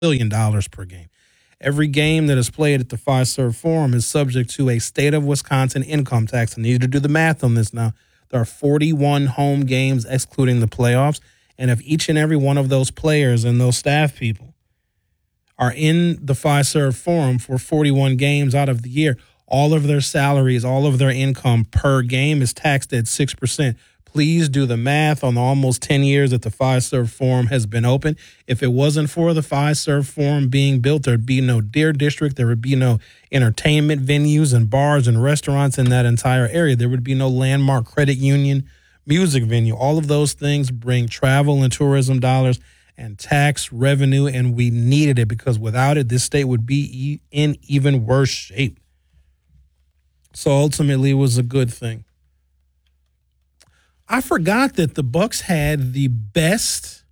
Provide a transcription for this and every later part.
$1 billion per game. Every game that is played at the Fiserv Forum is subject to a state of Wisconsin income tax. I need you to do the math on this now. There are 41 home games, excluding the playoffs. And if each and every one of those players and those staff people are in the Fiserv Forum for 41 games out of the year, all of their salaries, all of their income per game is taxed at 6%. Please do the math on the almost 10 years that the Fiserv Forum has been open. If it wasn't for the Fiserv Forum being built, there'd be no Deer District. There would be no entertainment venues and bars and restaurants in that entire area. There would be no Landmark Credit Union music venue. All of those things bring travel and tourism dollars and tax revenue, and we needed it because without it, this state would be in even worse shape. So ultimately, it was a good thing. I forgot that the Bucs had the best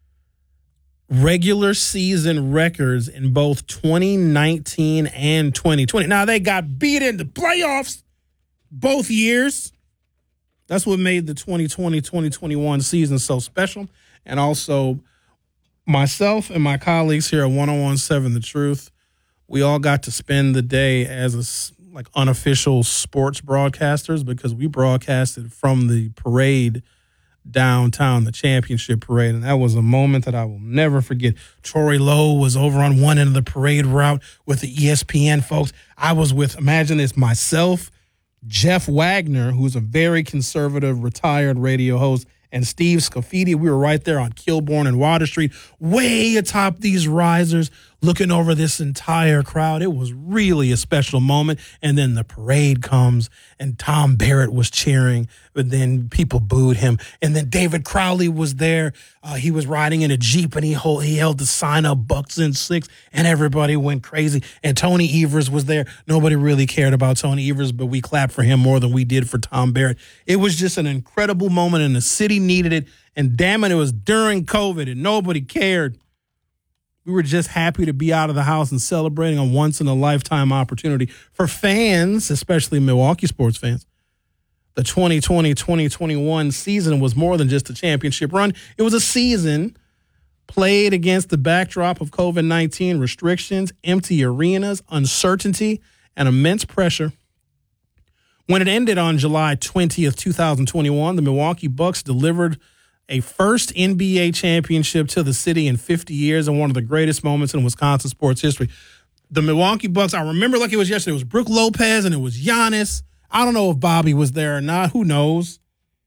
regular season records in both 2019 and 2020. Now, they got beat in the playoffs both years. That's what made the 2020-2021 season so special. And also, myself and my colleagues here at 101.7 The Truth, we all got to spend the day as unofficial sports broadcasters because we broadcasted from the parade downtown, the championship parade. And that was a moment that I will never forget. Troy Lowe was over on one end of the parade route with the ESPN folks. I was with, imagine this, myself, Jeff Wagner, who's a very conservative retired radio host, and Steve Scafidi. We were right there on Kilbourne and Water Street, way atop these risers, looking over this entire crowd. It was really a special moment. And then the parade comes, and Tom Barrett was cheering, but then people booed him. And then David Crowley was there. He was riding in a Jeep, and he held the sign up, Bucks in 6, and everybody went crazy. And Tony Evers was there. Nobody really cared about Tony Evers, but we clapped for him more than we did for Tom Barrett. It was just an incredible moment, and the city needed it. And damn it was during COVID, and nobody cared. We were just happy to be out of the house and celebrating a once-in-a-lifetime opportunity for fans, especially Milwaukee sports fans. The 2020-2021 season was more than just a championship run. It was a season played against the backdrop of COVID-19 restrictions, empty arenas, uncertainty, and immense pressure. When it ended on July 20th, 2021, the Milwaukee Bucks delivered a first NBA championship to the city in 50 years and one of the greatest moments in Wisconsin sports history. The Milwaukee Bucks, I remember like it was yesterday, it was Brook Lopez and it was Giannis. I don't know if Bobby was there or not. Who knows?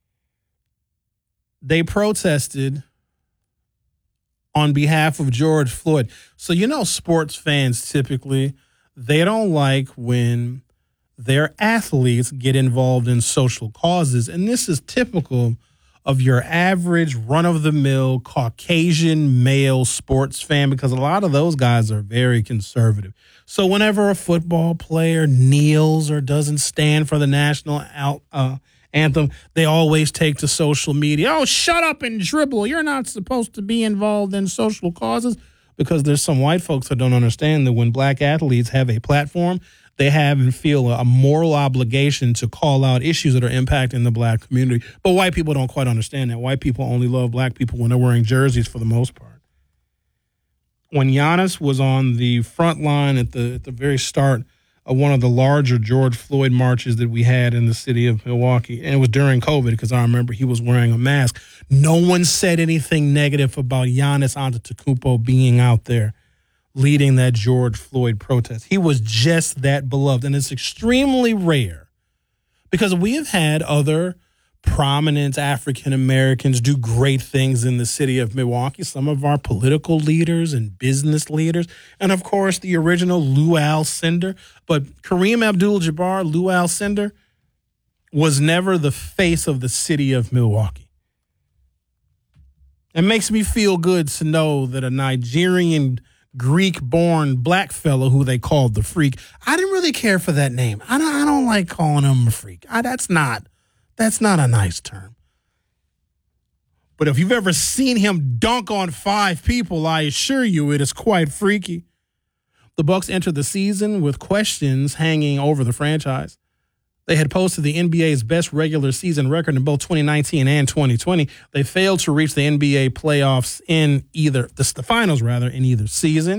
They protested on behalf of George Floyd. So, sports fans typically, they don't like when their athletes get involved in social causes. And this is typical of your average run-of-the-mill Caucasian male sports fan because a lot of those guys are very conservative. So whenever a football player kneels or doesn't stand for the national anthem, they always take to social media. Oh, shut up and dribble. You're not supposed to be involved in social causes because there's some white folks that don't understand that when black athletes have a platform, they have and feel a moral obligation to call out issues that are impacting the black community. But white people don't quite understand that. White people only love black people when they're wearing jerseys for the most part. When Giannis was on the front line at the very start of one of the larger George Floyd marches that we had in the city of Milwaukee, and it was during COVID because I remember he was wearing a mask, no one said anything negative about Giannis Antetokounmpo being out there leading that George Floyd protest. He was just that beloved. And it's extremely rare because we have had other prominent African Americans do great things in the city of Milwaukee. Some of our political leaders and business leaders. And, of course, the original Lou Alcindor. But Kareem Abdul-Jabbar, Lou Alcindor, was never the face of the city of Milwaukee. It makes me feel good to know that a Nigerian Greek-born black fellow who they called the Freak. I didn't really care for that name. I don't like calling him a freak. That's not a nice term. But if you've ever seen him dunk on 5 people, I assure you it is quite freaky. The Bucks entered the season with questions hanging over the franchise. They had posted the NBA's best regular season record in both 2019 and 2020. They failed to reach the NBA playoffs in the finals in either season.